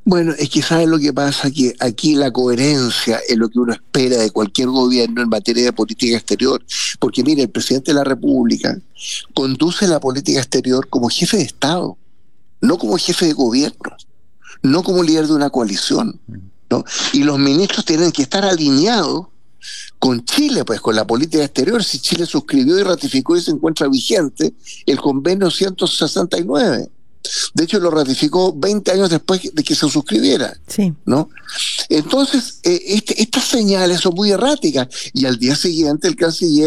Bueno, es que ¿sabes lo que pasa? Que aquí la coherencia es lo que uno espera de cualquier gobierno en materia de política exterior. Porque mire, el presidente de la República conduce la política exterior como jefe de Estado, no como jefe de gobierno, no como líder de una coalición, ¿no? Y los ministros tienen que estar alineados con Chile, pues con la política exterior. Si Chile suscribió y ratificó y se encuentra vigente el convenio 169. De hecho, lo ratificó 20 años después de que se suscribiera, Sí. ¿no? Entonces, estas señales son muy erráticas. Y al día siguiente el canciller,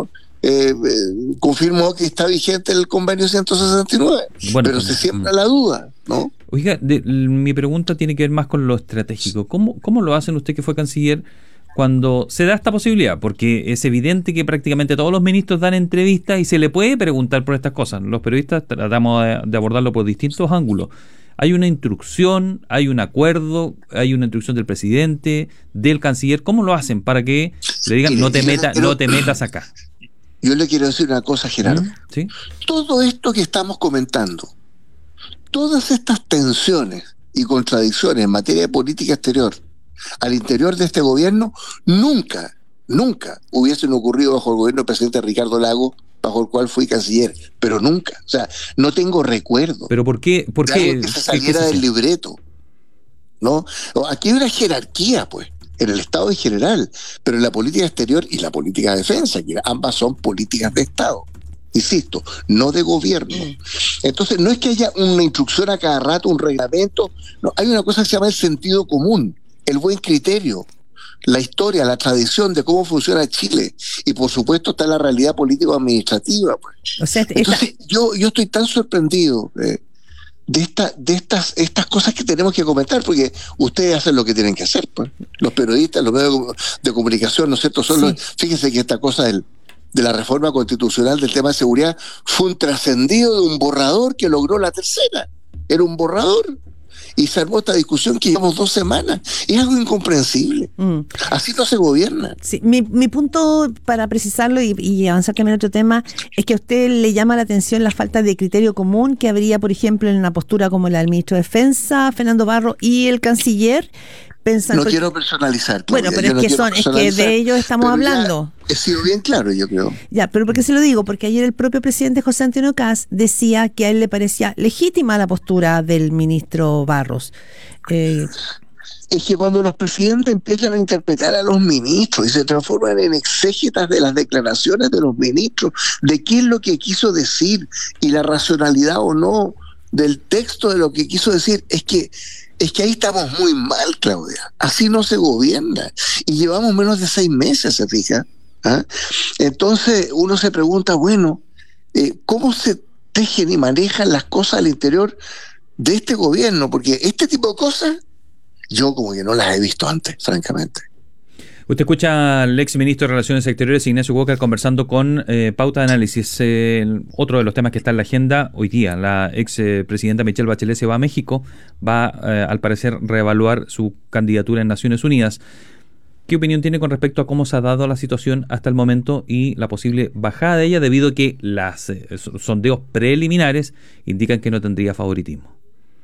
confirmó que está vigente el convenio 169. Bueno, pero se siembra la duda, ¿no? Oiga, mi pregunta tiene que ver más con lo estratégico. ¿Cómo lo hacen usted que fue canciller cuando se da esta posibilidad? Porque es evidente que prácticamente todos los ministros dan entrevistas y se le puede preguntar por estas cosas. Los periodistas tratamos de abordarlo por distintos ángulos. Hay una instrucción, hay un acuerdo, hay una instrucción del presidente, del canciller. ¿Cómo lo hacen para que le digan no te metas acá? Yo le quiero decir una cosa, Gerardo. ¿Sí? Todo esto que estamos comentando, todas estas tensiones y contradicciones en materia de política exterior al interior de este gobierno, nunca hubiesen ocurrido bajo el gobierno del presidente Ricardo Lagos, bajo el cual fui canciller, pero nunca. O sea, no tengo recuerdo. ¿Pero por qué? De algo que se saliera del libreto, ¿no? Aquí hay una jerarquía, pues, en el Estado en general, pero en la política exterior y la política de defensa, que ambas son políticas de Estado. Insisto, no de gobierno. Entonces, no es que haya una instrucción a cada rato, un reglamento, no, hay una cosa que se llama el sentido común, el buen criterio, la historia, la tradición de cómo funciona Chile, y por supuesto está la realidad político-administrativa. Pues. O sea, entonces, yo estoy tan sorprendido de estas cosas que tenemos que comentar, porque ustedes hacen lo que tienen que hacer, pues. Los periodistas, los medios de comunicación, ¿no es cierto? Fíjense que esta cosa de la reforma constitucional del tema de seguridad fue un trascendido de un borrador que logró la tercera. Era un borrador y se armó esta discusión que llevamos 2 semanas. Es algo incomprensible. Así no se gobierna. Sí, mi punto, para precisarlo y avanzar también a otro tema, es que a usted le llama la atención la falta de criterio común que habría, por ejemplo, en una postura como la del ministro de Defensa, Fernando Barro, y el canciller. No quiero personalizar, Claudia. Bueno, pero es que de ellos estamos hablando. He sido bien claro, yo creo. Ya, pero ¿por qué se lo digo? Porque ayer el propio presidente José Antonio Kast decía que a él le parecía legítima la postura del ministro Barros. Es que cuando los presidentes empiezan a interpretar a los ministros y se transforman en exégetas de las declaraciones de los ministros, de qué es lo que quiso decir y la racionalidad o no del texto de lo que quiso decir, es que ahí estamos muy mal, Claudia. Así no se gobierna. Y llevamos menos de 6 meses, ¿se fija? ¿Ah? Entonces uno se pregunta, ¿cómo se tejen y manejan las cosas al interior de este gobierno? Porque este tipo de cosas yo como que no las he visto antes, francamente. Usted escucha al ex ministro de Relaciones Exteriores, Ignacio Walker, conversando con Pauta de Análisis. Otro de los temas que está en la agenda hoy día, la ex presidenta Michelle Bachelet se va a México, va al parecer reevaluar su candidatura en Naciones Unidas. ¿Qué opinión tiene con respecto a cómo se ha dado la situación hasta el momento y la posible bajada de ella, debido a que las sondeos preliminares indican que no tendría favoritismo?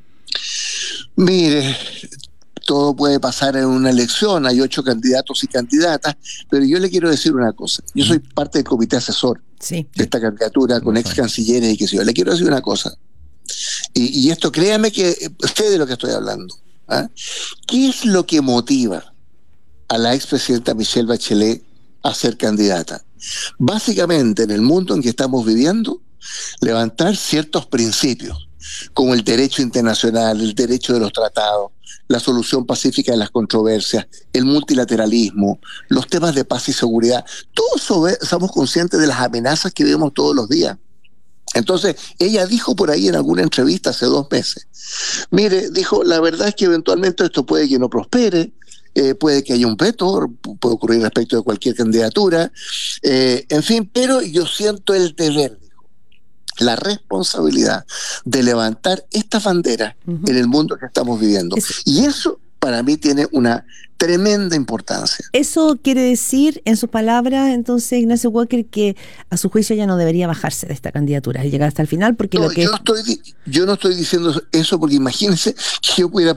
Mire, todo puede pasar en una elección, hay 8 candidatos y candidatas, pero yo le quiero decir una cosa. Yo soy parte del comité asesor de esta candidatura con ex cancilleres y qué sé yo. Le quiero decir una cosa, y esto créame que usted de lo que estoy hablando. ¿Ah? ¿Qué es lo que motiva a la expresidenta Michelle Bachelet a ser candidata? Básicamente, en el mundo en que estamos viviendo, levantar ciertos principios, como el derecho internacional, el derecho de los tratados, la solución pacífica de las controversias, el multilateralismo, los temas de paz y seguridad. Todos somos conscientes de las amenazas que vemos todos los días. Entonces, ella dijo por ahí en alguna entrevista hace 2 meses, mire, dijo, la verdad es que eventualmente esto puede que no prospere, puede que haya un veto, puede ocurrir respecto de cualquier candidatura, en fin, pero yo siento el deber, la responsabilidad de levantar esta bandera en el mundo que estamos viviendo. Y eso para mí tiene una tremenda importancia. Eso quiere decir, en sus palabras, entonces, Ignacio Walker, que a su juicio ya no debería bajarse de esta candidatura y llegar hasta el final, porque yo no estoy diciendo eso, porque imagínense que yo pudiera